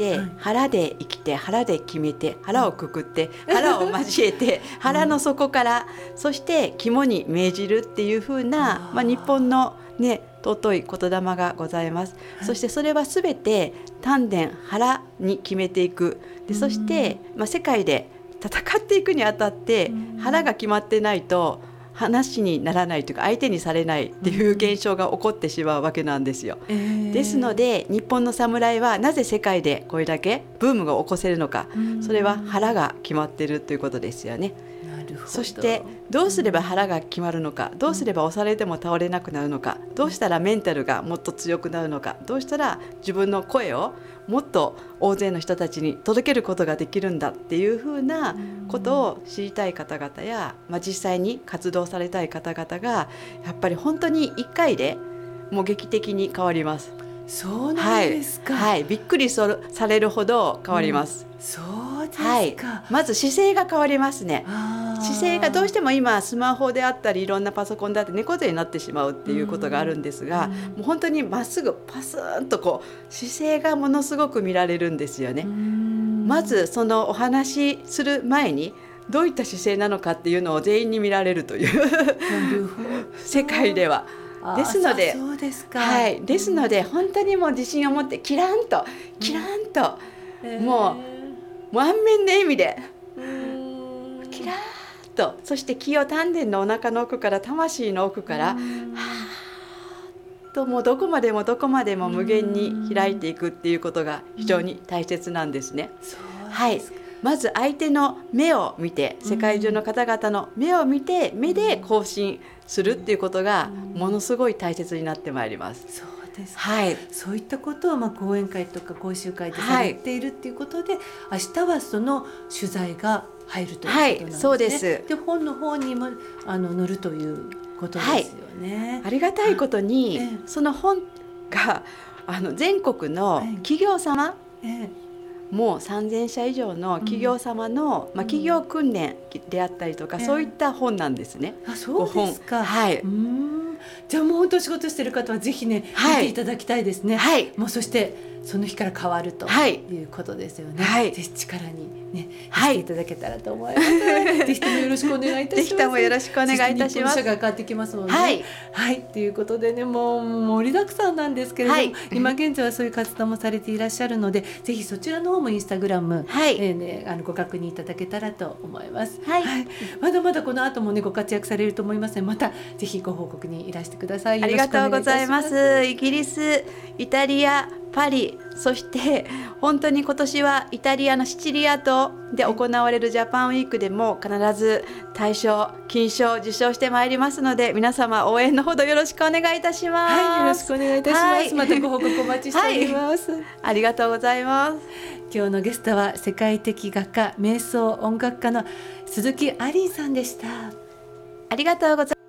て、 はい腹で生きて腹で決めて腹をくくって腹を交えて腹の底から、そして肝に銘じるっていう風な、日本のね尊い言霊がございます、 はい、 そしてそれはすべて丹田腹に決めていく。でそして、世界で戦っていくにあたって腹が決まってないと話にならないというか相手にされないっていう現象が起こってしまうわけなんですよ、ですので日本の侍はなぜ世界でこれだけブームが起こせるのか、それは腹が決まっているということですよね。 なるほど。 そしてどうすれば腹が決まるのか、どうすれば押されても倒れなくなるのか、どうしたらメンタルがもっと強くなるのか、どうしたら自分の声をもっと大勢の人たちに届けることができるんだっていうふうなことを知りたい方々や、実際に活動されたい方々がやっぱり本当に1回でもう劇的に変わります。 そうなんですか。 はい、びっくりされるほど変わります、 そうですか、 まず姿勢が変わりますね。姿勢がどうしても今スマホであったりいろんなパソコンであって猫背になってしまうっていうことがあるんですが、もう本当にまっすぐパスーンとこう姿勢がものすごく見られるんですよね。まずそのお話しする前にどういった姿勢なのかっていうのを全員に見られるという世界ではですので、 そうですか、 はい、ですので本当にもう自信を持ってキランともう満面の笑みでキラーッと、そして気を丹田のお腹の奥から魂の奥からはーっともうどこまでもどこまでも無限に開いていくっていうことが非常に大切なんですね。はい、まず相手の目を見て、世界中の方々の目を見て、目で交信するっていうことがものすごい大切になってまいります。 そうですか、 はい、 そういったことを講演会とか講習会でされているっていうことで、明日はその取材が入るということなんですね。 そうです。 で本の方にも載るということですよね。 ありがたいことに、その本が全国の企業様、もう3000社以上の企業様の、企業訓練であったりとか、そういった本なんですね。 そうですか。 はい、 じゃあもう本当仕事してる方はぜひね、見ていただきたいですね。もうそしてその日から変わるということですよね。ぜひ力にねしていただけたらと思います。ぜひともよろしくお願いいたします。 ぜひともよろしくお願いいたします。 社が変わってきますので、ということでね、もう盛りだくさんなんですけれども、今現在はそういう活動もされていらっしゃるので、ぜひそちらの方もインスタグラム、ご確認いただけたらと思います。まだまだこの後もねご活躍されると思いますので、またぜひご報告にいらしてください。 ありがとうございます。イギリス、イタリア、パリ、そして本当に今年はイタリアのシチリア島で行われるジャパンウィークでも必ず大賞、金賞受賞してまいりますので、皆様応援のほどよろしくお願いいたします。 よろしくお願いいたします。またご報告お待ちしております。 ありがとうございます。 今日のゲストは世界的画家、瞑想音楽家の鈴木アリーさんでした。 ありがとうございます。